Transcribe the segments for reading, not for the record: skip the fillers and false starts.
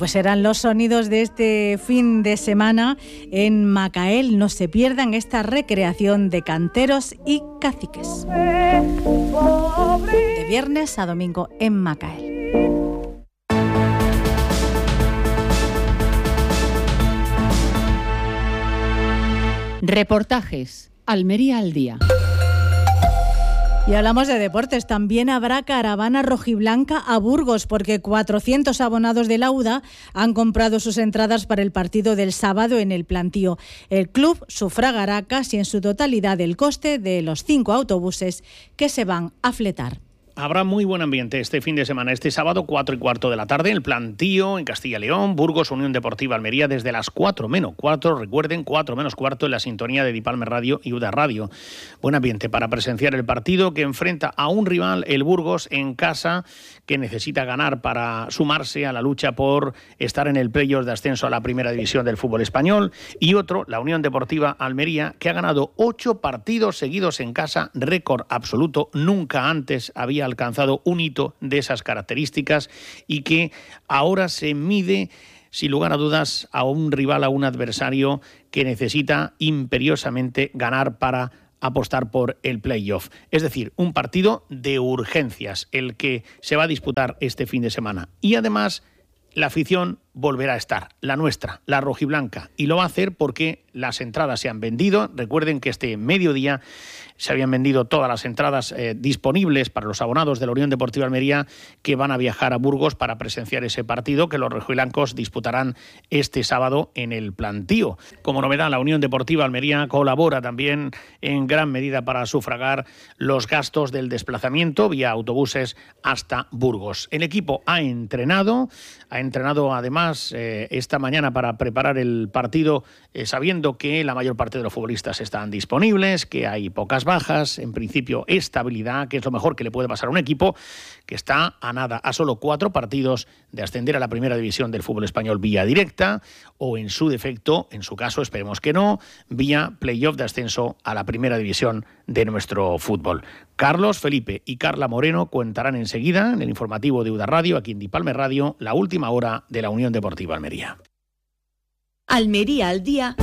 pues serán los sonidos de este fin de semana en Macael. No se pierdan esta recreación de canteros y caciques. De viernes a domingo en Macael. Reportajes. Almería al día. Y hablamos de deportes. También habrá caravana rojiblanca a Burgos, porque 400 abonados de la UDA han comprado sus entradas para el partido del sábado en el Plantío. El club sufragará casi en su totalidad el coste de los 5 autobuses que se van a fletar. Habrá muy buen ambiente este fin de semana, este sábado 4:15 de la tarde, el Plantío en Castilla y León, Burgos, Unión Deportiva Almería, desde las 4 menos cuarto, recuerden, 4 menos cuarto en la sintonía de Dipalme Radio y UDA Radio. Buen ambiente para presenciar el partido que enfrenta a un rival, el Burgos, en casa, que necesita ganar para sumarse a la lucha por estar en el playoff de ascenso a la primera división del fútbol español, y otro, la Unión Deportiva Almería, que ha ganado 8 partidos seguidos en casa, récord absoluto, nunca antes había alcanzado un hito de esas características, y que ahora se mide, sin lugar a dudas, a un rival, a un adversario que necesita imperiosamente ganar para apostar por el playoff. Es decir, un partido de urgencias, el que se va a disputar este fin de semana. Y además, la afición volverá a estar, la nuestra, la rojiblanca, y lo va a hacer porque las entradas se han vendido. Recuerden que este mediodía se habían vendido todas las entradas disponibles para los abonados de la Unión Deportiva Almería, que van a viajar a Burgos para presenciar ese partido que los rojiblancos disputarán este sábado en el Plantío. Como novedad, la Unión Deportiva Almería colabora también en gran medida para sufragar los gastos del desplazamiento vía autobuses hasta Burgos. El equipo ha entrenado además esta mañana para preparar el partido, sabiendo que la mayor parte de los futbolistas están disponibles, que hay pocas bajas, en principio estabilidad, que es lo mejor que le puede pasar a un equipo que está a solo 4 partidos de ascender a la primera división del fútbol español vía directa, o en su defecto, en su caso esperemos que no, vía playoff de ascenso a la primera división de nuestro fútbol. Carlos, Felipe y Carla Moreno contarán enseguida en el informativo de UDA Radio, aquí en Dipalme Radio, la última hora de la Unión Deportiva Almería. Almería al día.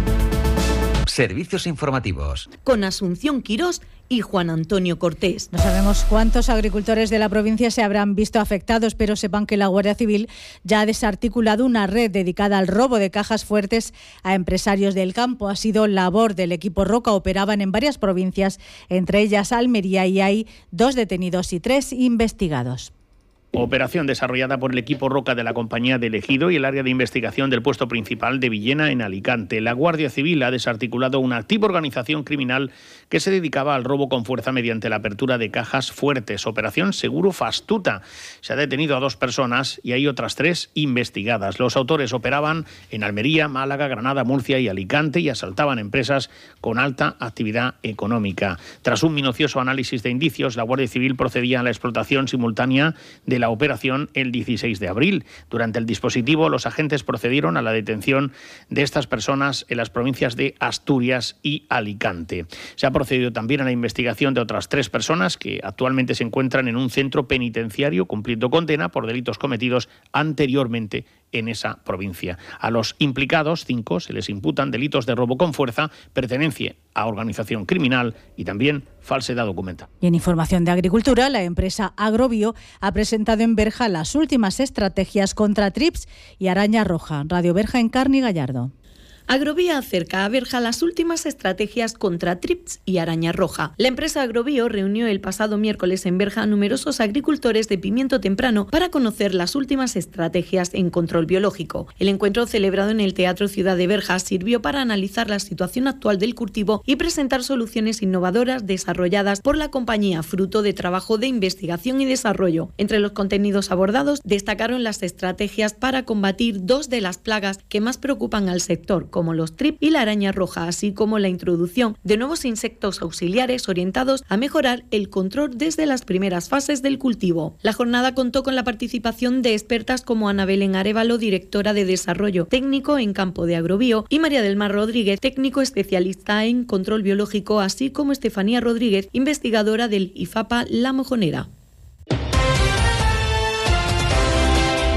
Servicios informativos. Con Asunción Quirós y Juan Antonio Cortés. No sabemos cuántos agricultores de la provincia se habrán visto afectados, pero sepan que la Guardia Civil ya ha desarticulado una red dedicada al robo de cajas fuertes a empresarios del campo. Ha sido labor del equipo Roca, operaban en varias provincias, entre ellas Almería, y hay 2 detenidos y 3 investigados. Operación desarrollada por el equipo Roca de la Compañía de Ejido y el área de investigación del puesto principal de Villena en Alicante. La Guardia Civil ha desarticulado una activa organización criminal que se dedicaba al robo con fuerza mediante la apertura de cajas fuertes. Operación Seguro Fastuta. Se ha detenido a 2 personas y hay otras 3 investigadas. Los autores operaban en Almería, Málaga, Granada, Murcia y Alicante y asaltaban empresas con alta actividad económica. Tras un minucioso análisis de indicios, la Guardia Civil procedía a la explotación simultánea de la operación el 16 de abril. Durante el dispositivo, los agentes procedieron a la detención de estas personas en las provincias de Asturias y Alicante. Se ha procedido también a la investigación de otras 3 personas que actualmente se encuentran en un centro penitenciario cumpliendo condena por delitos cometidos anteriormente en esa provincia. A los implicados, 5, se les imputan delitos de robo con fuerza, pertenencia a organización criminal y también falsedad documental. Y en información de agricultura, la empresa Agrobio ha presentado en Berja las últimas estrategias contra trips y araña roja. Radio Berja, en Carni Gallardo. Agrobio acerca a Berja las últimas estrategias contra trips y araña roja. La empresa Agrobio reunió el pasado miércoles en Berja a numerosos agricultores de pimiento temprano para conocer las últimas estrategias en control biológico. El encuentro, celebrado en el Teatro Ciudad de Berja, sirvió para analizar la situación actual del cultivo y presentar soluciones innovadoras desarrolladas por la compañía, fruto de trabajo de investigación y desarrollo. Entre los contenidos abordados destacaron las estrategias para combatir 2 de las plagas que más preocupan al sector, como los trips y la araña roja, así como la introducción de nuevos insectos auxiliares orientados a mejorar el control desde las primeras fases del cultivo. La jornada contó con la participación de expertas como Ana Belén Arévalo, directora de Desarrollo Técnico en Campo de Agrobio, y María del Mar Rodríguez, técnico especialista en control biológico, así como Estefanía Rodríguez, investigadora del IFAPA La Mojonera.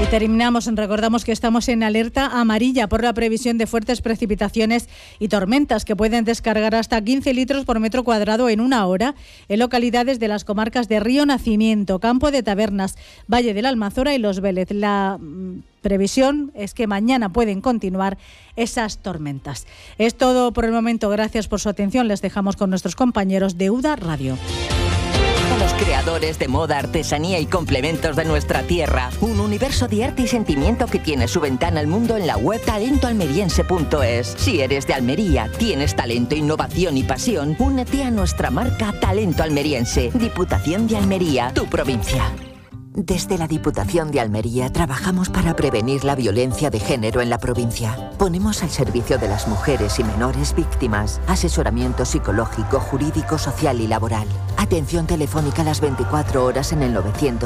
Y terminamos, recordamos que estamos en alerta amarilla por la previsión de fuertes precipitaciones y tormentas que pueden descargar hasta 15 litros por metro cuadrado en una hora en localidades de las comarcas de Río Nacimiento, Campo de Tabernas, Valle de la Almazora y Los Vélez. La previsión es que mañana pueden continuar esas tormentas. Es todo por el momento. Gracias por su atención. Les dejamos con nuestros compañeros de UDA Radio. Los creadores de moda, artesanía y complementos de nuestra tierra. Un universo de arte y sentimiento que tiene su ventana al mundo en la web talentoalmeriense.es. Si eres de Almería, tienes talento, innovación y pasión, únete a nuestra marca Talento Almeriense. Diputación de Almería, tu provincia. Desde la Diputación de Almería trabajamos para prevenir la violencia de género en la provincia. Ponemos al servicio de las mujeres y menores víctimas asesoramiento psicológico, jurídico, social y laboral. Atención telefónica las 24 horas en el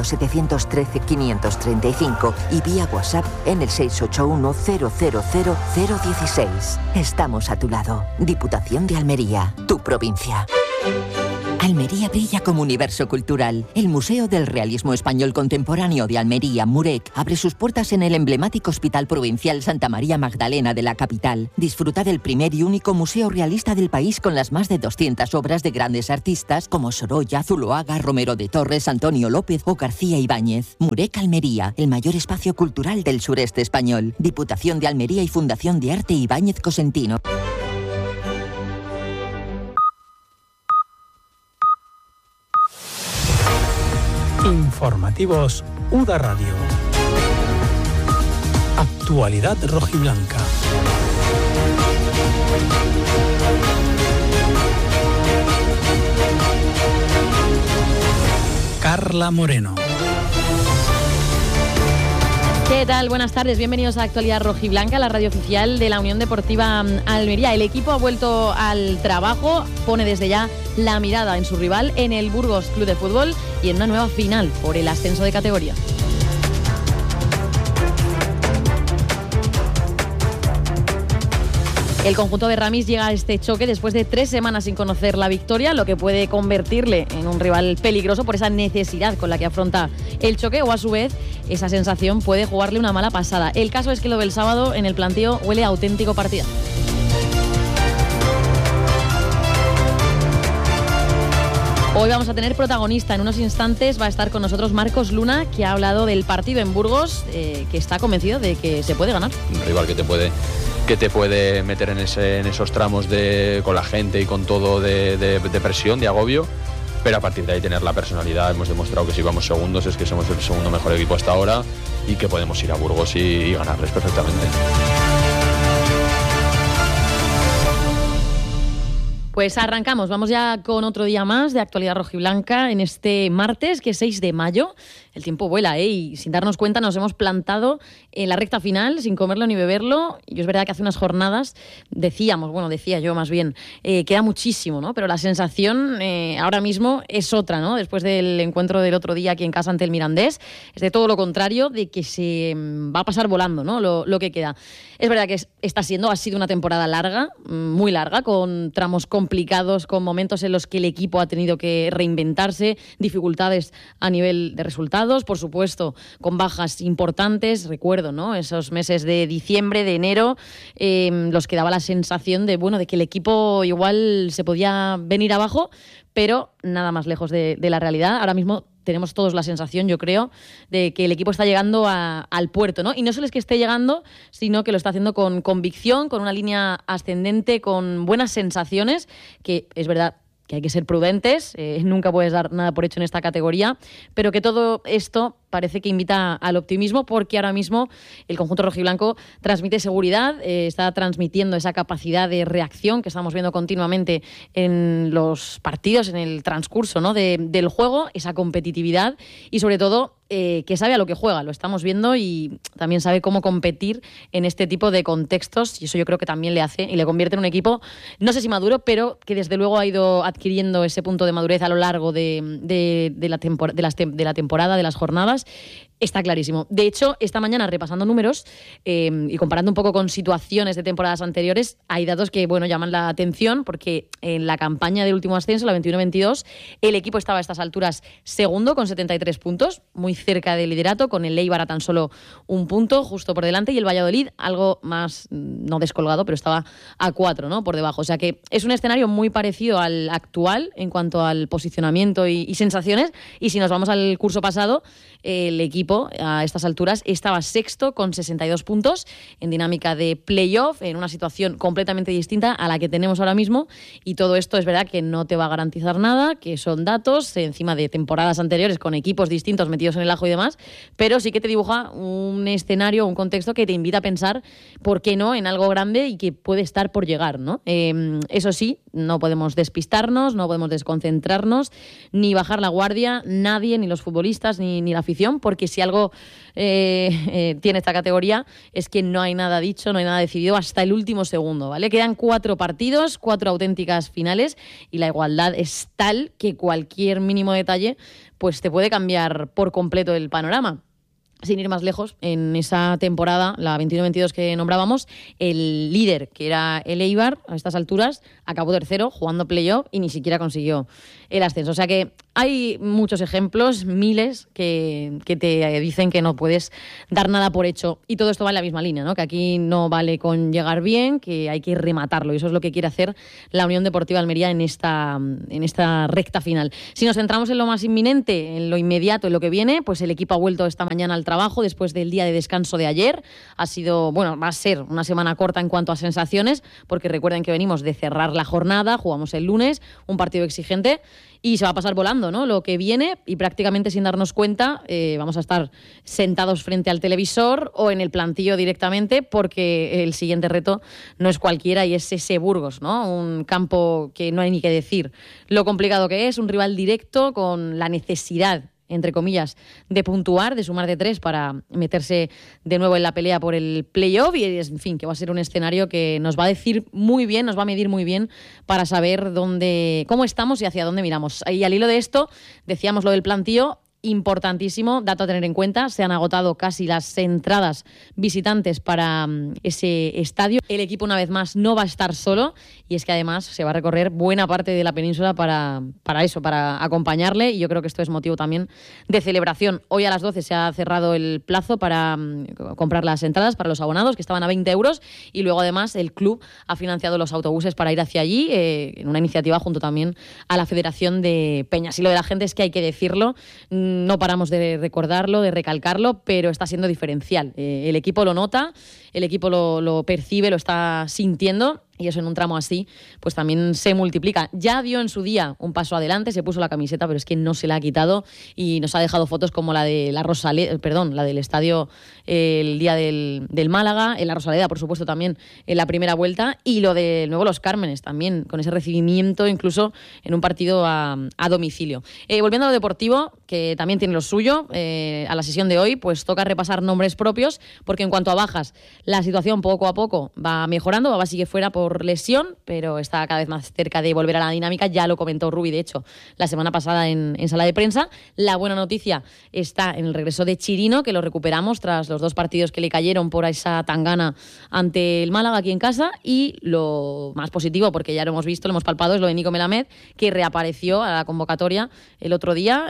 900-713-535 y vía WhatsApp en el 681-000-016. Estamos a tu lado. Diputación de Almería, tu provincia. Almería brilla como universo cultural. El Museo del Realismo Español Contemporáneo de Almería, MUREC, abre sus puertas en el emblemático Hospital Provincial Santa María Magdalena de la capital. Disfruta del primer y único museo realista del país con las más de 200 obras de grandes artistas como Sorolla, Zuloaga, Romero de Torres, Antonio López o García Ibáñez. MUREC Almería, el mayor espacio cultural del sureste español. Diputación de Almería y Fundación de Arte Ibáñez Cosentino. Informativos UDA Radio. Actualidad rojiblanca. Carla Moreno. ¿Qué tal? Buenas tardes, bienvenidos a Actualidad Rojiblanca, la radio oficial de la Unión Deportiva Almería. El equipo ha vuelto al trabajo, pone desde ya la mirada en su rival, en el Burgos Club de Fútbol y en una nueva final por el ascenso de categoría. El conjunto de Ramis llega a este choque después de 3 semanas sin conocer la victoria, lo que puede convertirle en un rival peligroso por esa necesidad con la que afronta el choque, o a su vez esa sensación puede jugarle una mala pasada. El caso es que lo del sábado en el planteo huele a auténtico partidazo. Hoy vamos a tener protagonista. En unos instantes va a estar con nosotros Marcos Luna, que ha hablado del partido en Burgos, que está convencido de que se puede ganar. Un rival que te puede meter en esos tramos con la gente y con todo de presión, de agobio, pero a partir de ahí tener la personalidad. Hemos demostrado que si vamos segundos es que somos el segundo mejor equipo hasta ahora y que podemos ir a Burgos y ganarles perfectamente. Pues arrancamos, vamos ya con otro día más de Actualidad Rojiblanca en este martes, que es 6 de mayo. El tiempo vuela, y sin darnos cuenta nos hemos plantado en la recta final, sin comerlo ni beberlo. Y es verdad que hace unas jornadas decía yo más bien, queda muchísimo, ¿no? Pero la sensación ahora mismo es otra, ¿no? Después del encuentro del otro día aquí en casa ante el Mirandés, es de todo lo contrario, de que se va a pasar volando, ¿no? Lo que queda. Es verdad que ha sido una temporada larga, muy larga, con tramos complicados, con momentos en los que el equipo ha tenido que reinventarse, dificultades a nivel de resultados, por supuesto, con bajas importantes. Recuerdo, ¿no?, esos meses de diciembre, de enero, los que daba la sensación de que el equipo igual se podía venir abajo, pero nada más lejos de la realidad. Ahora mismo tenemos todos la sensación, yo creo, de que el equipo está llegando al puerto, ¿no? Y no solo es que esté llegando, sino que lo está haciendo con convicción, con una línea ascendente, con buenas sensaciones, que es verdad que hay que ser prudentes, nunca puedes dar nada por hecho en esta categoría, pero que todo esto parece que invita al optimismo, porque ahora mismo el conjunto rojiblanco transmite seguridad, está transmitiendo esa capacidad de reacción que estamos viendo continuamente en los partidos, en el transcurso, ¿no?, del juego, esa competitividad y sobre todo que sabe a lo que juega, lo estamos viendo, y también sabe cómo competir en este tipo de contextos, y eso yo creo que también le hace y le convierte en un equipo, no sé si maduro, pero que desde luego ha ido adquiriendo ese punto de madurez a lo largo de la temporada, de las jornadas, Está clarísimo. De hecho, esta mañana, repasando números y comparando un poco con situaciones de temporadas anteriores, hay datos que, bueno, llaman la atención, porque en la campaña del último ascenso, la 21-22, el equipo estaba a estas alturas segundo con 73 puntos, muy cerca del liderato, con el Eibar a tan solo un punto, justo por delante, y el Valladolid algo más, no descolgado, pero estaba a 4, ¿no?, por debajo. O sea que es un escenario muy parecido al actual en cuanto al posicionamiento y sensaciones, y si nos vamos al curso pasado, el equipo a estas alturas estaba sexto con 62 puntos en dinámica de playoff, en una situación completamente distinta a la que tenemos ahora mismo, y todo esto es verdad que no te va a garantizar nada, que son datos encima de temporadas anteriores con equipos distintos metidos en el ajo y demás, pero sí que te dibuja un escenario, un contexto que te invita a pensar, ¿por qué no?, en algo grande y que puede estar por llegar, ¿no? Eso sí, no podemos despistarnos, no podemos desconcentrarnos, ni bajar la guardia, nadie, ni los futbolistas, ni la afición, porque si algo tiene esta categoría es que no hay nada dicho, no hay nada decidido hasta el último segundo, ¿vale? Quedan 4 partidos, 4 auténticas finales, y la igualdad es tal que cualquier mínimo detalle pues te puede cambiar por completo el panorama. Sin ir más lejos, en esa temporada, la 21-22 que nombrábamos, el líder, que era el Eibar, a estas alturas, acabó tercero, jugando playoff, y ni siquiera consiguió el ascenso. O sea que hay muchos ejemplos, miles, que te dicen que no puedes dar nada por hecho. Y todo esto va en la misma línea, ¿no? Que aquí no vale con llegar bien, que hay que rematarlo. Y eso es lo que quiere hacer la Unión Deportiva Almería en esta recta final. Si nos centramos en lo más inminente, en lo inmediato, en lo que viene, pues el equipo ha vuelto esta mañana al trabajo después del día de descanso de ayer. Va a ser una semana corta en cuanto a sensaciones, porque recuerden que venimos de cerrar la jornada, jugamos el lunes, un partido exigente, y se va a pasar volando, ¿no?, lo que viene, y prácticamente sin darnos cuenta vamos a estar sentados frente al televisor o en el plantillo directamente, porque el siguiente reto no es cualquiera y es ese Burgos, ¿no? Un campo que no hay ni que decir lo complicado que es, un rival directo con la necesidad, entre comillas, de puntuar, de sumar de 3 para meterse de nuevo en la pelea por el playoff, y en fin, que va a ser un escenario que nos va a decir muy bien, nos va a medir muy bien para saber cómo estamos y hacia dónde miramos. Y al hilo de esto, decíamos lo del plantío, importantísimo, dato a tener en cuenta, se han agotado casi las entradas visitantes para ese estadio. El equipo, una vez más, no va a estar solo, y es que además se va a recorrer buena parte de la península para acompañarle, y yo creo que esto es motivo también de celebración. Hoy a las 12 se ha cerrado el plazo para comprar las entradas para los abonados, que estaban a 20 euros, y luego además el club ha financiado los autobuses para ir hacia allí, en una iniciativa junto también a la Federación de Peñas. Y lo de la gente es que hay que decirlo, no paramos de recordarlo, de recalcarlo, pero está siendo diferencial. El equipo lo nota, el equipo lo percibe, lo está sintiendo, y eso en un tramo así pues también se multiplica. Ya dio en su día un paso adelante, se puso la camiseta, pero es que no se la ha quitado, y nos ha dejado fotos como la de la del estadio el día del Málaga, en la Rosaleda, por supuesto, también en la primera vuelta, y lo de nuevo los Cármenes también, con ese recibimiento incluso en un partido a domicilio. Volviendo a lo deportivo, que también tiene lo suyo, a la sesión de hoy pues toca repasar nombres propios, porque en cuanto a bajas, la situación poco a poco va mejorando. Baba sigue fuera por lesión, pero está cada vez más cerca de volver a la dinámica. Ya lo comentó Rubi, de hecho, la semana pasada en sala de prensa. La buena noticia está en el regreso de Chirino, que lo recuperamos tras los 2 partidos que le cayeron por esa tangana ante el Málaga aquí en casa, y lo más positivo, porque ya lo hemos visto, lo hemos palpado, es lo de Nico Melamed, que reapareció a la convocatoria el otro día,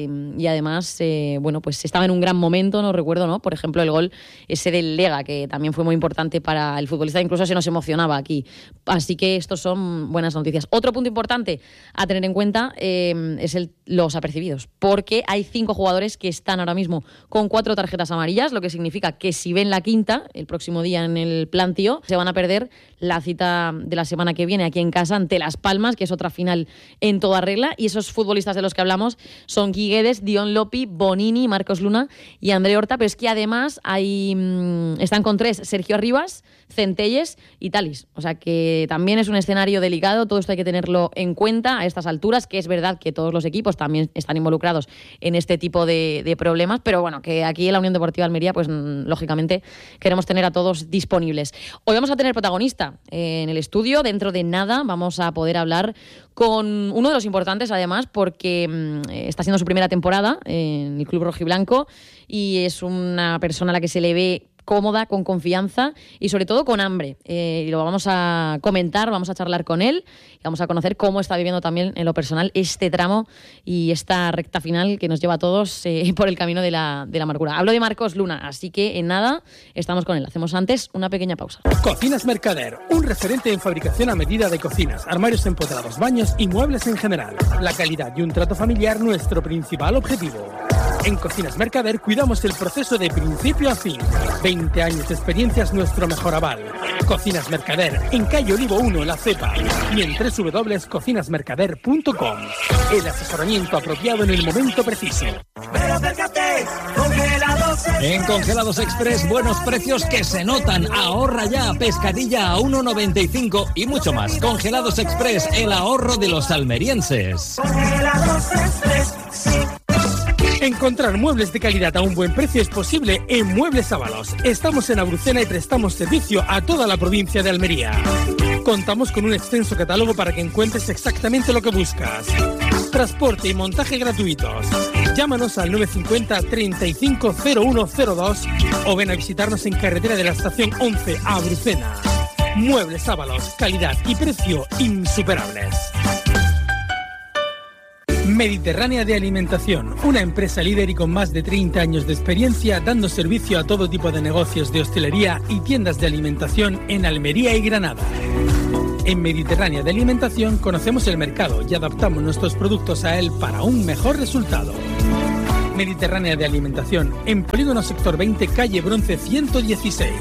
y además pues estaba en un gran momento, no recuerdo, ¿no? Por ejemplo, el gol ese del Lega, que también fue muy importante para el futbolista, incluso se nos emocionaba aquí. Así que estos son buenas noticias. Otro punto importante a tener en cuenta es los apercibidos, porque hay 5 jugadores que están ahora mismo con 4 tarjetas amarillas, lo que significa que si ven la quinta el próximo día en el plantío, se van a perder la cita de la semana que viene aquí en casa ante Las Palmas, que es otra final en toda regla. Y esos futbolistas de los que hablamos son Gui Guedes, Dion Lopi, Bonini, Marcos Luna y André Horta, pero es que además están con 3, Sergio Arribas, Centelles y Talis. O sea sea que también es un escenario delicado, todo esto hay que tenerlo en cuenta a estas alturas, que es verdad que todos los equipos también están involucrados en este tipo de problemas, pero bueno, que aquí en la Unión Deportiva Almería, pues lógicamente queremos tener a todos disponibles. Hoy vamos a tener protagonista en el estudio, dentro de nada vamos a poder hablar con uno de los importantes, además, porque está haciendo su primera temporada en el club rojiblanco y es una persona a la que se le ve cómoda, con confianza y sobre todo con hambre. Y lo vamos a comentar, vamos a charlar con él y vamos a conocer cómo está viviendo también en lo personal este tramo y esta recta final que nos lleva a todos por el camino de la amargura. Hablo de Marcos Luna, así que en nada estamos con él. Hacemos antes una pequeña pausa. Cocinas Mercader, un referente en fabricación a medida de cocinas, armarios empotrados, baños y muebles en general. La calidad y un trato familiar nuestro principal objetivo. En Cocinas Mercader cuidamos el proceso de principio a fin. 20 años de experiencia es nuestro mejor aval. Cocinas Mercader, en calle Olivo 1, La Cepa, y en www.cocinasmercader.com. El asesoramiento apropiado en el momento preciso. En Congelados Express, buenos precios que se notan. Ahorra ya, pescadilla a 1,95 y mucho más. Congelados Express, el ahorro de los almerienses. Congelados Express, sí. Encontrar muebles de calidad a un buen precio es posible en Muebles Ábalos. Estamos en Abrucena y prestamos servicio a toda la provincia de Almería. Contamos con un extenso catálogo para que encuentres exactamente lo que buscas. Transporte y montaje gratuitos. Llámanos al 950 35 0102 o ven a visitarnos en carretera de la estación 11 a Abrucena. Muebles Ábalos, calidad y precio insuperables. Mediterránea de Alimentación, una empresa líder y con más de 30 años de experiencia dando servicio a todo tipo de negocios de hostelería y tiendas de alimentación en Almería y Granada. En Mediterránea de Alimentación conocemos el mercado y adaptamos nuestros productos a él para un mejor resultado. Mediterránea de Alimentación, en Polígono Sector 20, calle Bronce 116.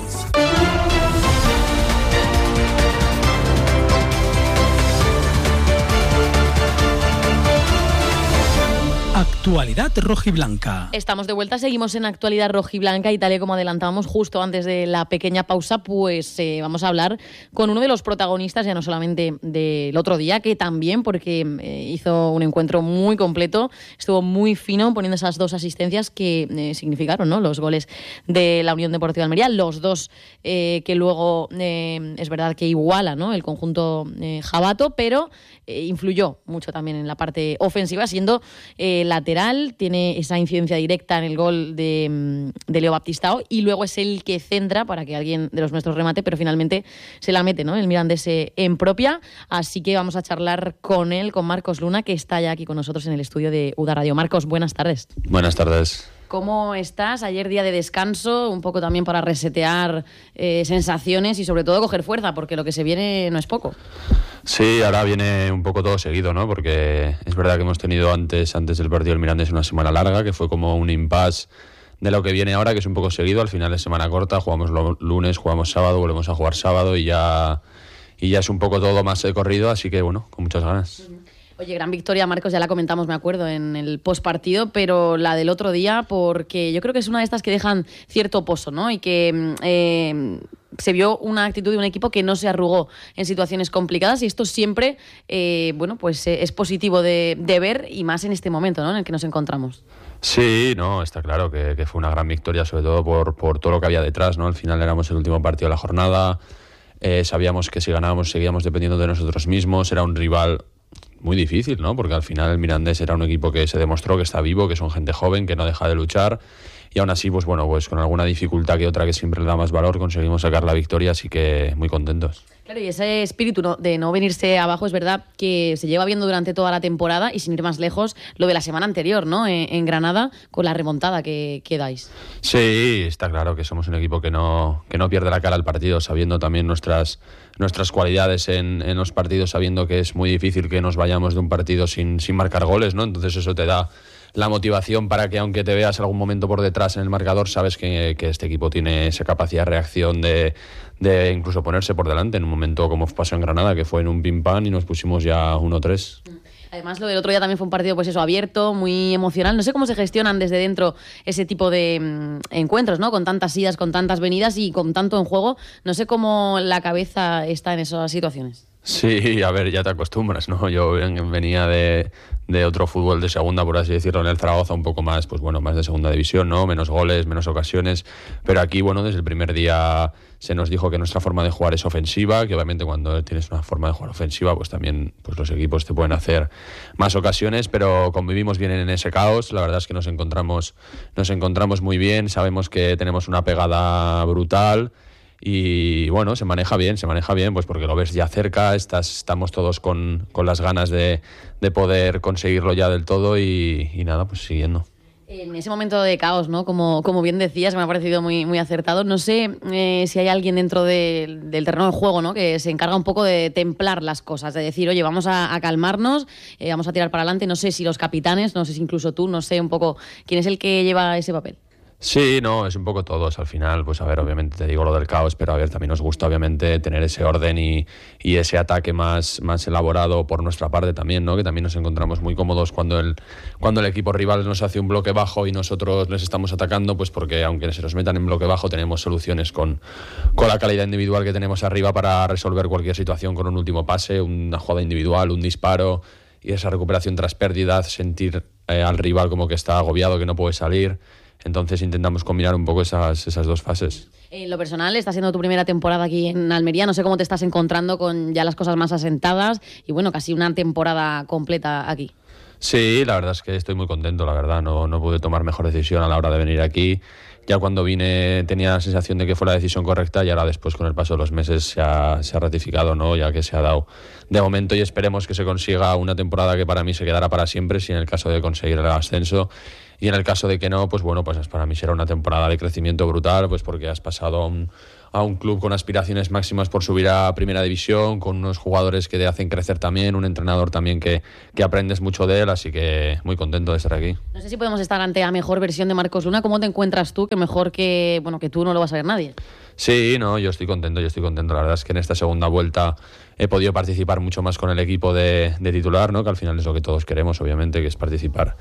Actualidad rojiblanca. Estamos de vuelta, seguimos en Actualidad rojiblanca y tal y como adelantábamos justo antes de la pequeña pausa, pues vamos a hablar con uno de los protagonistas, ya no solamente del otro día, que también porque hizo un encuentro muy completo, estuvo muy fino poniendo esas dos asistencias que significaron, ¿no?, los goles de la Unión Deportiva Almería, los dos que luego es verdad que iguala, ¿no?, el conjunto jabato, pero influyó mucho también en la parte ofensiva, siendo lateral, tiene esa incidencia directa en el gol de Leo Baptistao y luego es el que centra para que alguien de los nuestros remate, pero finalmente se la mete, ¿no?, el Mirandés en propia. Así que vamos a charlar con él, con Marcos Luna, que está ya aquí con nosotros en el estudio de UDA Radio. Marcos, buenas tardes. Buenas tardes. ¿Cómo estás? Ayer día de descanso, un poco también para resetear sensaciones y sobre todo coger fuerza, porque lo que se viene no es poco. Sí, ahora viene un poco todo seguido, ¿no? Porque es verdad que hemos tenido antes del partido del Mirandés una semana larga, que fue como un impasse de lo que viene ahora, que es un poco seguido. Al final es semana corta, jugamos lunes, jugamos sábado, volvemos a jugar sábado y ya es un poco todo más corrido, así que bueno, con muchas ganas. Oye, gran victoria, Marcos, ya la comentamos, me acuerdo, en el postpartido, pero la del otro día, porque yo creo que es una de estas que dejan cierto pozo, ¿no? Y que se vio una actitud de un equipo que no se arrugó en situaciones complicadas y esto siempre, bueno, pues es positivo de ver y más en este momento, ¿no?, en el que nos encontramos. Sí, no, está claro que fue una gran victoria, sobre todo por todo lo que había detrás, ¿no? Al final éramos el último partido de la jornada, sabíamos que si ganábamos seguíamos dependiendo de nosotros mismos, era un rival muy difícil, ¿no? Porque al final el Mirandés era un equipo que se demostró que está vivo, que son gente joven, que no deja de luchar y aún así, pues bueno, pues con alguna dificultad que otra que siempre le da más valor, conseguimos sacar la victoria, así que muy contentos. Claro, y ese espíritu de no venirse abajo es verdad que se lleva viendo durante toda la temporada y sin ir más lejos, lo de la semana anterior, ¿no?, en Granada, con la remontada que dais. Sí, está claro que somos un equipo que no pierde la cara al partido, sabiendo también nuestras cualidades en los partidos, sabiendo que es muy difícil que nos vayamos de un partido sin marcar goles, ¿no? Entonces eso te da la motivación para que aunque te veas algún momento por detrás en el marcador, sabes que este equipo tiene esa capacidad de reacción de incluso ponerse por delante en un momento como pasó en Granada, que fue en un pim pam y nos pusimos ya 1-3. Además, lo del otro día también fue un partido, pues eso, abierto, muy emocional. No sé cómo se gestionan desde dentro ese tipo de encuentros, ¿no? Con tantas idas, con tantas venidas y con tanto en juego. No sé cómo la cabeza está en esas situaciones. Sí, a ver, ya te acostumbras, ¿no? Yo venía de otro fútbol de segunda, por así decirlo, en el Zaragoza, un poco más, pues bueno, más de segunda división, ¿no? Menos goles, menos ocasiones, pero aquí, bueno, desde el primer día se nos dijo que nuestra forma de jugar es ofensiva, que obviamente cuando tienes una forma de jugar ofensiva, pues también pues los equipos te pueden hacer más ocasiones, pero convivimos bien en ese caos. La verdad es que nos encontramos muy bien, sabemos que tenemos una pegada brutal. Y bueno, se maneja bien, pues porque lo ves ya cerca, estamos todos con las ganas de poder conseguirlo ya del todo y nada, pues siguiendo. En ese momento de caos, ¿no? Como bien decías, me ha parecido muy, muy acertado. No sé si hay alguien dentro del terreno de juego, ¿no? Que se encarga un poco de templar las cosas, de decir, oye, vamos a calmarnos, vamos a tirar para adelante. No sé si los capitanes, no sé si incluso tú, no sé un poco quién es el que lleva ese papel. Sí, no, es un poco todos al final, pues a ver, obviamente te digo lo del caos, pero a ver, también nos gusta obviamente tener ese orden y ese ataque más elaborado por nuestra parte también, ¿no? Que también nos encontramos muy cómodos cuando el equipo rival nos hace un bloque bajo y nosotros les estamos atacando, pues porque aunque se nos metan en bloque bajo tenemos soluciones con la calidad individual que tenemos arriba para resolver cualquier situación con un último pase, una jugada individual, un disparo y esa recuperación tras pérdidas, sentir al rival como que está agobiado, que no puede salir. Entonces intentamos combinar un poco esas dos fases. En lo personal, está siendo tu primera temporada aquí en Almería. No sé cómo te estás encontrando con ya las cosas más asentadas y bueno, casi una temporada completa aquí. Sí, la verdad es que estoy muy contento, la verdad. No pude tomar mejor decisión a la hora de venir aquí. Ya cuando vine tenía la sensación de que fue la decisión correcta y ahora después con el paso de los meses se ha ratificado, ¿no? Ya que se ha dado de momento y esperemos que se consiga una temporada que para mí se quedará para siempre, si en el caso de conseguir el ascenso. Y en el caso de que no, pues bueno, pues para mí será una temporada de crecimiento brutal, pues porque has pasado a un club con aspiraciones máximas por subir a Primera División, con unos jugadores que te hacen crecer también, un entrenador también que aprendes mucho de él, así que muy contento de estar aquí. No sé si podemos estar ante la mejor versión de Marcos Luna. ¿Cómo te encuentras tú? Que mejor que tú no lo vas a ver nadie. Sí, no, yo estoy contento. La verdad es que en esta segunda vuelta he podido participar mucho más con el equipo de titular, ¿no? Que al final es lo que todos queremos, obviamente, que es participar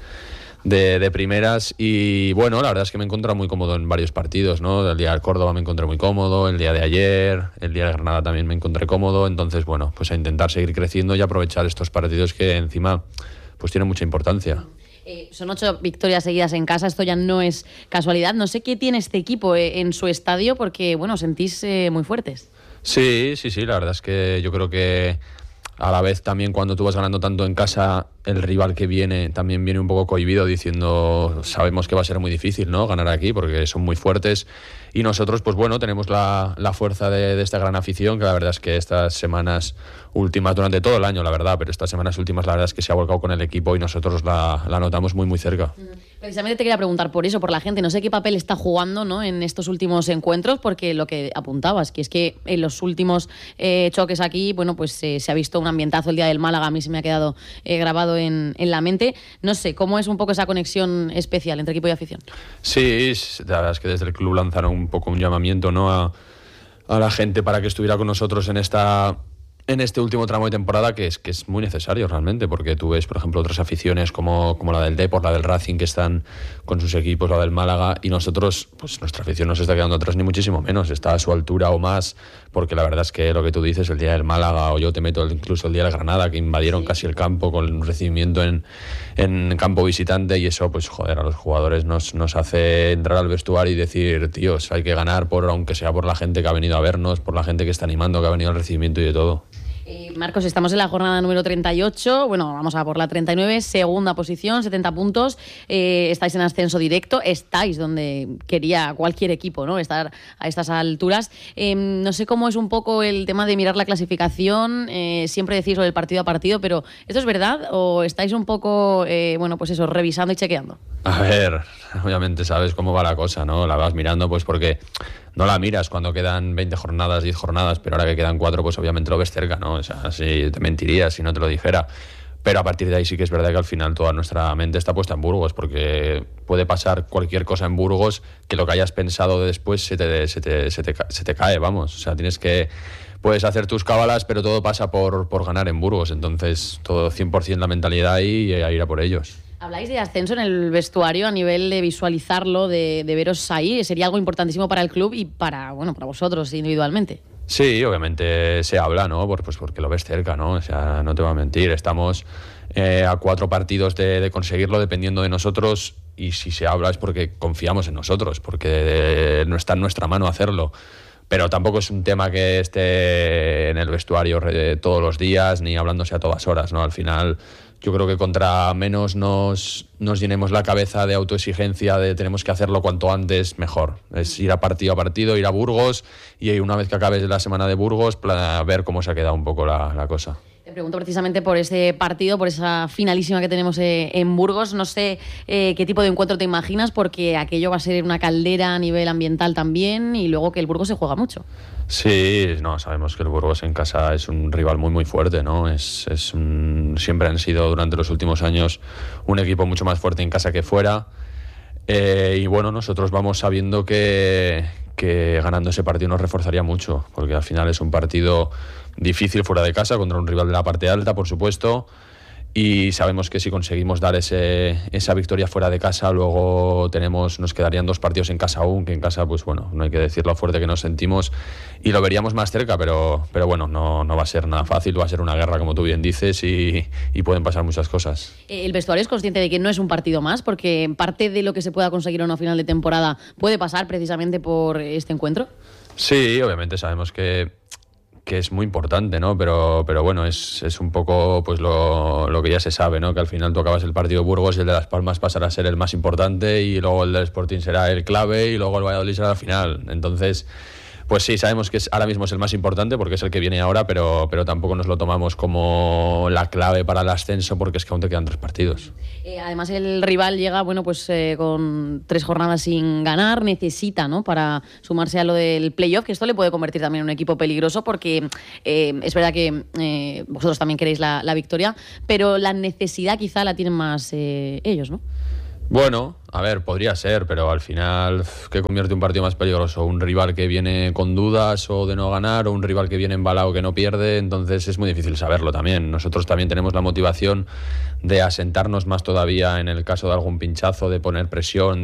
de primeras. Y bueno, la verdad es que me he encontrado muy cómodo en varios partidos, ¿no? El día del Córdoba me encontré muy cómodo, el día de ayer, el día de Granada también me encontré cómodo. Entonces, bueno, pues a intentar seguir creciendo y aprovechar estos partidos que encima pues tienen mucha importancia. Son 8 victorias seguidas en casa, esto ya no es casualidad. No sé qué tiene este equipo en su estadio porque, bueno, sentís muy fuertes. Sí, la verdad es que yo creo que a la vez también cuando tú vas ganando tanto en casa, el rival que viene también viene un poco cohibido diciendo, sabemos que va a ser muy difícil, ¿no? Ganar aquí porque son muy fuertes y nosotros pues bueno, tenemos la fuerza de esta gran afición, que la verdad es que estas semanas últimas, durante todo el año la verdad, pero estas semanas últimas la verdad es que se ha volcado con el equipo y nosotros la notamos muy muy cerca. Precisamente te quería preguntar por eso, por la gente, no sé qué papel está jugando, ¿no? En estos últimos encuentros, porque lo que apuntabas, que es que en los últimos choques aquí, bueno, pues se ha visto un ambientazo. El día del Málaga a mí se me ha quedado grabado en la mente. No sé, ¿cómo es un poco esa conexión especial entre equipo y afición? Sí, la verdad es que desde el club lanzaron un poco un llamamiento, ¿no? a la gente para que estuviera con nosotros en este último tramo de temporada, que es muy necesario realmente, porque tú ves, por ejemplo, otras aficiones como la del Depor, la del Racing, que están con sus equipos, la del Málaga, y nosotros, pues nuestra afición no se está quedando atrás ni muchísimo menos, está a su altura o más, porque la verdad es que lo que tú dices, el día del Málaga, o yo te meto incluso el día de Granada, que invadieron casi el campo con un recibimiento en campo visitante, y eso, pues joder, a los jugadores nos hace entrar al vestuario y decir, tíos, hay que ganar, aunque sea por la gente que ha venido a vernos, por la gente que está animando, que ha venido al recibimiento y de todo. Marcos, estamos en la jornada número 38, bueno, vamos a por la 39, segunda posición, 70 puntos, estáis en ascenso directo, estáis donde quería cualquier equipo, ¿no? Estar a estas alturas. No sé cómo es un poco el tema de mirar la clasificación, siempre decís lo del partido a partido, pero ¿esto es verdad o estáis un poco, pues eso, revisando y chequeando? A ver, obviamente sabes cómo va la cosa, ¿no? La vas mirando pues porque no la miras cuando quedan 20 jornadas, 10 jornadas, pero ahora que quedan 4, pues obviamente lo ves cerca, ¿no? O sea, sí, te mentiría si no te lo dijera. Pero a partir de ahí sí que es verdad que al final toda nuestra mente está puesta en Burgos, porque puede pasar cualquier cosa en Burgos que lo que hayas pensado después se te cae, vamos. O sea, tienes que puedes hacer tus cábalas, pero todo pasa por ganar en Burgos. Entonces, todo 100% la mentalidad ahí y a ir a por ellos. Habláis de ascenso en el vestuario a nivel de visualizarlo, de veros ahí. Sería algo importantísimo para el club y para vosotros individualmente. Sí, obviamente se habla, ¿no? Pues porque lo ves cerca, ¿no? O sea, no te voy a mentir, estamos a 4 partidos de conseguirlo dependiendo de nosotros, y si se habla es porque confiamos en nosotros, porque no está en nuestra mano hacerlo. Pero tampoco es un tema que esté en el vestuario todos los días ni hablándose a todas horas, ¿no? Al final, yo creo que contra menos nos llenemos la cabeza de autoexigencia de tenemos que hacerlo cuanto antes, mejor. Es ir a partido, ir a Burgos, y una vez que acabes la semana de Burgos, ver cómo se ha quedado un poco la cosa. Te pregunto precisamente por ese partido, por esa finalísima que tenemos en Burgos. No sé qué tipo de encuentro te imaginas, porque aquello va a ser una caldera a nivel ambiental también, y luego que el Burgos se juega mucho. Sí, no, sabemos que el Burgos en casa es un rival muy muy fuerte, ¿no? Siempre han sido durante los últimos años un equipo mucho más fuerte en casa que fuera. Y bueno, nosotros vamos sabiendo que ganando ese partido nos reforzaría mucho, porque al final es un partido difícil fuera de casa contra un rival de la parte alta, por supuesto, y sabemos que si conseguimos dar esa victoria fuera de casa, luego nos quedarían 2 partidos en casa aún, que en casa, pues bueno, no hay que decir lo fuerte que nos sentimos y lo veríamos más cerca, pero bueno, no va a ser nada fácil, va a ser una guerra, como tú bien dices, y pueden pasar muchas cosas. ¿El vestuario es consciente de que no es un partido más? Porque parte de lo que se pueda conseguir en una final de temporada puede pasar precisamente por este encuentro. Sí, obviamente sabemos que es muy importante, ¿no? Pero bueno, es un poco pues lo que ya se sabe, ¿no? Que al final tú acabas el partido de Burgos y el de Las Palmas pasará a ser el más importante, y luego el del Sporting será el clave, y luego el Valladolid será la final. Entonces, pues sí, sabemos que ahora mismo es el más importante porque es el que viene ahora, pero tampoco nos lo tomamos como la clave para el ascenso, porque es que aún te quedan 3 partidos. Además, el rival llega con 3 jornadas sin ganar, necesita, ¿no?, para sumarse a lo del playoff, que esto le puede convertir también en un equipo peligroso, porque es verdad que vosotros también queréis la victoria, pero la necesidad quizá la tienen más ellos, ¿no? Bueno, a ver, podría ser, pero al final, ¿qué convierte un partido más peligroso? ¿Un rival que viene con dudas o de no ganar, o un rival que viene embalado que no pierde? Entonces es muy difícil saberlo también. Nosotros también tenemos la motivación de asentarnos más todavía en el caso de algún pinchazo, de poner presión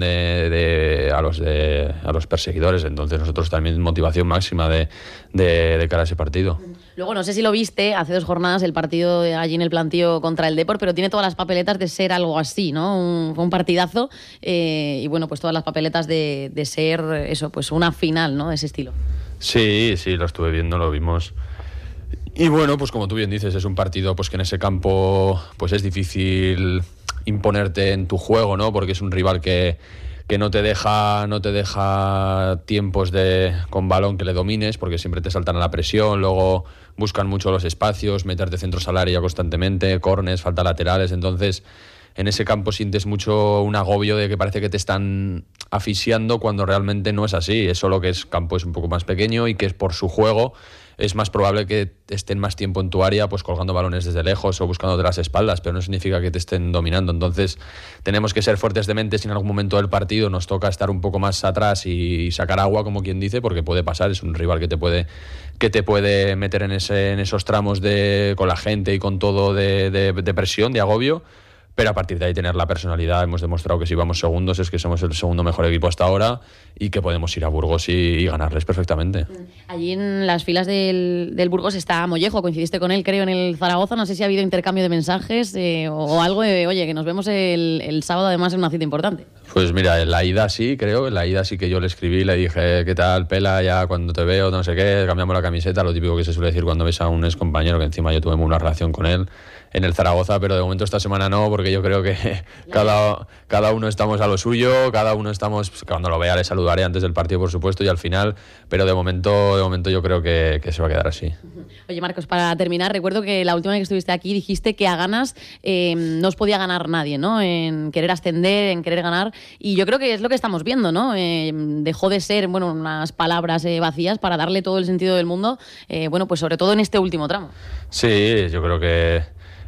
a los perseguidores. Entonces nosotros también motivación máxima de cara a ese partido. Luego, no sé si lo viste, hace 2 jornadas el partido allí en el plantío contra el Depor, pero tiene todas las papeletas de ser algo así, ¿no? Un partidazo, y bueno, pues todas las papeletas de ser eso, pues una final, ¿no?, de ese estilo. Sí, lo estuve viendo, lo vimos. Y bueno, pues como tú bien dices, es un partido pues que en ese campo pues es difícil imponerte en tu juego, ¿no? Porque es un rival que no te deja tiempos con balón que le domines, porque siempre te saltan a la presión, luego buscan mucho los espacios, meterte centros al área constantemente, córners, falta laterales. Entonces en ese campo sientes mucho un agobio de que parece que te están asfixiando, cuando realmente no es así. Es solo que el campo es un poco más pequeño y que por su juego es más probable que estén más tiempo en tu área, pues colgando balones desde lejos o buscando de las espaldas, pero no significa que te estén dominando. Entonces tenemos que ser fuertes de mente si en algún momento del partido nos toca estar un poco más atrás y sacar agua, como quien dice, porque puede pasar. Es un rival que te puede meter en esos tramos con la gente y con todo de presión, de agobio. Pero a partir de ahí tener la personalidad. Hemos demostrado que si vamos segundos es que somos el segundo mejor equipo hasta ahora, y que podemos ir a Burgos y ganarles perfectamente. Allí en las filas del Burgos está Mollejo, coincidiste con él creo en el Zaragoza, no sé si ha habido intercambio de mensajes o algo de, oye, que nos vemos el sábado además en una cita importante. Pues mira, en la ida sí, creo, en la ida sí que yo le escribí, le dije, ¿qué tal, Pela? Ya cuando te veo, no sé qué, cambiamos la camiseta, lo típico que se suele decir cuando ves a un ex compañero, que encima yo tuve una relación con él en el Zaragoza, pero de momento esta semana no, porque yo creo que cada uno estamos a lo suyo, cada uno estamos, cuando lo vea le saludaré antes del partido, por supuesto, y al final, pero de momento yo creo que se va a quedar así. Oye, Marcos, para terminar, recuerdo que la última vez que estuviste aquí dijiste que a ganas no os podía ganar nadie, ¿no?, en querer ascender, en querer ganar, y yo creo que es lo que estamos viendo, ¿no? Dejó de ser, bueno, unas palabras vacías para darle todo el sentido del mundo, bueno, pues sobre todo en este último tramo. Sí, yo creo que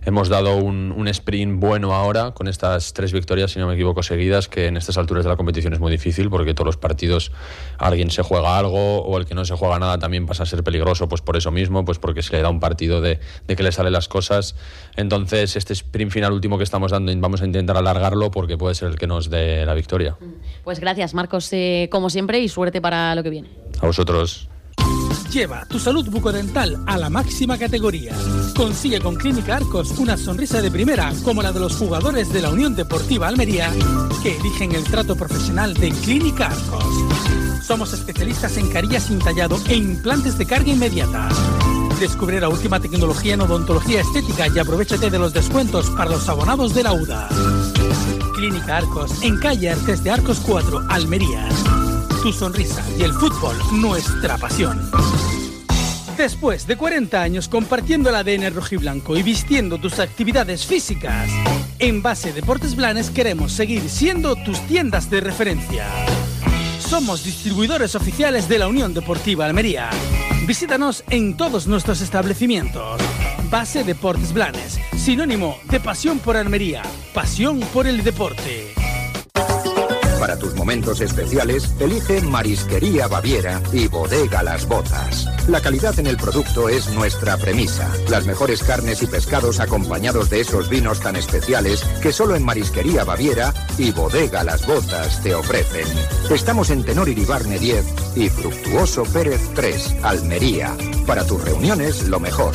hemos dado un sprint bueno ahora con estas 3 victorias, si no me equivoco, seguidas, que en estas alturas de la competición es muy difícil porque todos los partidos alguien se juega algo o el que no se juega nada también pasa a ser peligroso, pues por eso mismo, pues porque se le da un partido de que le salen las cosas. Entonces este sprint final último que estamos dando vamos a intentar alargarlo porque puede ser el que nos dé la victoria. Pues gracias, Marcos, como siempre, y suerte para lo que viene. A vosotros. Lleva tu salud bucodental a la máxima categoría. Consigue con Clínica Arcos una sonrisa de primera como la de los jugadores de la Unión Deportiva Almería que eligen el trato profesional de Clínica Arcos. Somos especialistas en carillas sin tallado e implantes de carga inmediata. Descubre la última tecnología en odontología estética y aprovéchate de los descuentos para los abonados de la UDA. Clínica Arcos, en calle Artes de Arcos 4, Almería. Tu sonrisa y el fútbol, nuestra pasión. Después de 40 años compartiendo el ADN rojiblanco y vistiendo tus actividades físicas, en Base Deportes Blanes queremos seguir siendo tus tiendas de referencia. Somos distribuidores oficiales de la Unión Deportiva Almería. Visítanos en todos nuestros establecimientos. Base Deportes Blanes, sinónimo de pasión por Almería, pasión por el deporte. Para tus momentos especiales, elige Marisquería Baviera y Bodega Las Botas. La calidad en el producto es nuestra premisa. Las mejores carnes y pescados acompañados de esos vinos tan especiales que solo en Marisquería Baviera y Bodega Las Botas te ofrecen. Estamos en Tenor Iribarne 10 y Fructuoso Pérez 3, Almería. Para tus reuniones, lo mejor.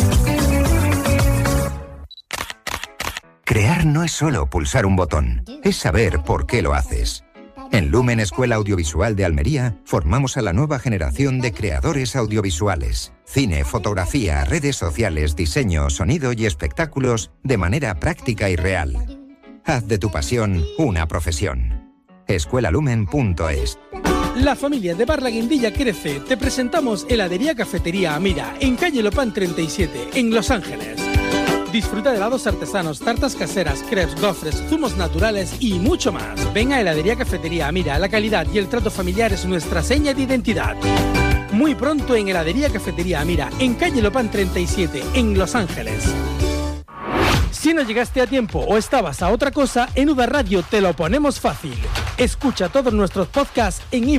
Crear no es solo pulsar un botón, es saber por qué lo haces. En Lumen Escuela Audiovisual de Almería formamos a la nueva generación de creadores audiovisuales. Cine, fotografía, redes sociales, diseño, sonido y espectáculos de manera práctica y real. Haz de tu pasión una profesión. escuelalumen.es. La familia de Bar La Guindilla crece. Te presentamos Heladería Cafetería Amira, en calle Lopán 37, en Los Ángeles. Disfruta de helados artesanos, tartas caseras, crepes, gofres, zumos naturales y mucho más. Ven a Heladería Cafetería Amira, la calidad y el trato familiar es nuestra seña de identidad. Muy pronto en Heladería Cafetería Amira, en calle Lopán 37, en Los Ángeles. Si no llegaste a tiempo o estabas a otra cosa, en UDA Radio te lo ponemos fácil. Escucha todos nuestros podcasts en